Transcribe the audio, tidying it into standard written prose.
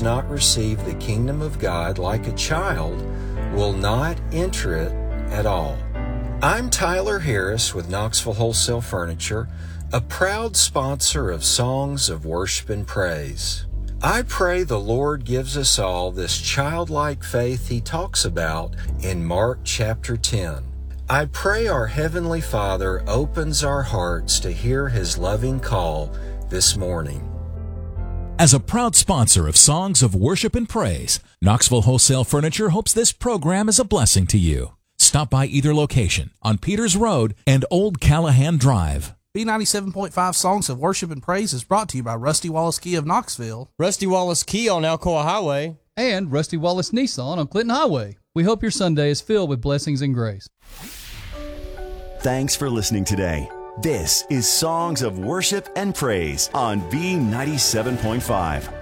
does not receive the kingdom of God like a child will not enter it at all. I'm Tyler Harris with Knoxville Wholesale Furniture, a proud sponsor of Songs of Worship and Praise. I pray the Lord gives us all this childlike faith He talks about in Mark chapter 10. I pray our Heavenly Father opens our hearts to hear His loving call this morning. As a proud sponsor of Songs of Worship and Praise, Knoxville Wholesale Furniture hopes this program is a blessing to you. Stop by either location on Peters Road and Old Callahan Drive. B97.5 Songs of Worship and Praise is brought to you by Rusty Wallace Kia of Knoxville, Rusty Wallace Kia on Alcoa Highway, and Rusty Wallace Nissan on Clinton Highway. We hope your Sunday is filled with blessings and grace. Thanks for listening today. This is Songs of Worship and Praise on B97.5.